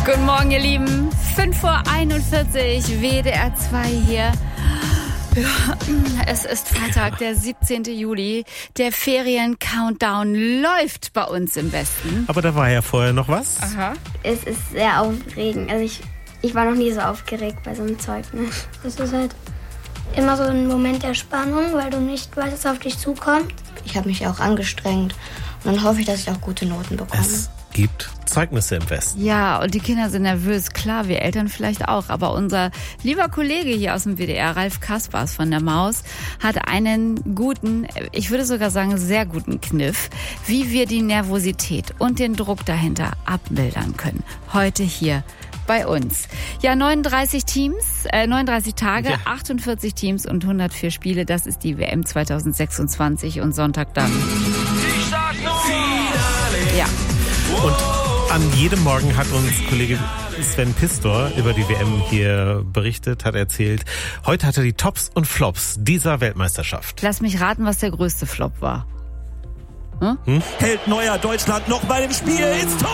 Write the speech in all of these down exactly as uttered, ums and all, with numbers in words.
Guten Morgen, ihr Lieben. fünf Uhr einundvierzig, W D R zwei hier. Ja, es ist Freitag, der siebzehnten Juli. Der Ferien-Countdown läuft bei uns im Westen. Aber da war ja vorher noch was. Aha. Es ist sehr aufregend. Also ich, ich war noch nie so aufgeregt bei so einem Zeugnis. Es ist halt immer so ein Moment der Spannung, weil du nicht weißt, was auf dich zukommt. Ich habe mich auch angestrengt und dann hoffe ich, dass ich auch gute Noten bekomme. Es gibt Zeugnisse im Westen. Ja, und die Kinder sind nervös. Klar, wir Eltern vielleicht auch. Aber unser lieber Kollege hier aus dem W D R, Ralf Kaspers von der Maus, hat einen guten, ich würde sogar sagen sehr guten Kniff, wie wir die Nervosität und den Druck dahinter abmildern können. Heute hier bei uns. Ja, neununddreißig Teams, äh, neununddreißig Tage, ja. achtundvierzig Teams und hundertvier Spiele. Das ist die W M zweitausendsechsundzwanzig und Sonntag dann. Ich sag nur Ja. Und an jedem Morgen hat uns Kollege Sven Pistor über die W M hier berichtet, hat erzählt, heute hat er die Tops und Flops dieser Weltmeisterschaft. Lass mich raten, was der größte Flop war. Hm? Hm? Hält Neuer Deutschland noch bei dem Spiel ins Tor!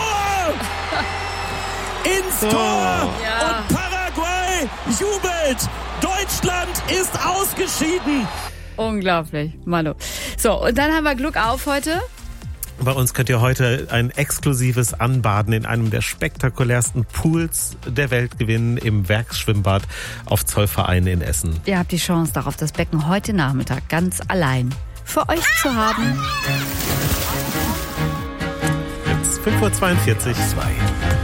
Ins Tor! Ja. Und Paraguay jubelt! Deutschland ist ausgeschieden! Unglaublich, Manu. So, und dann haben wir Glück auf heute. Bei uns könnt ihr heute ein exklusives Anbaden in einem der spektakulärsten Pools der Welt gewinnen, im Werksschwimmbad auf Zollverein in Essen. Ihr habt die Chance darauf, das Becken heute Nachmittag ganz allein für euch zu haben. Jetzt fünf Uhr zweiundvierzig. zwei.